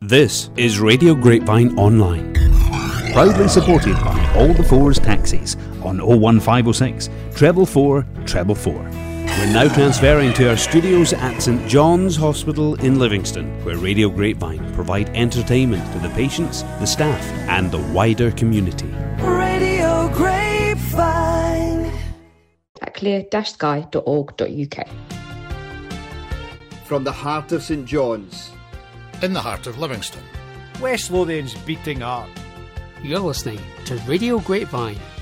This is Radio Grapevine Online, proudly supported by All the Fours Taxis on 01506 444 444. We're now transferring to our studios at St John's Hospital in Livingston, where Radio Grapevine provide entertainment to the patients, the staff and the wider community. Radio Grapevine at clear-sky.org.uk. From the heart of St John's, in the heart of Livingston, West Lothian's beating heart. You're listening to Radio Grapevine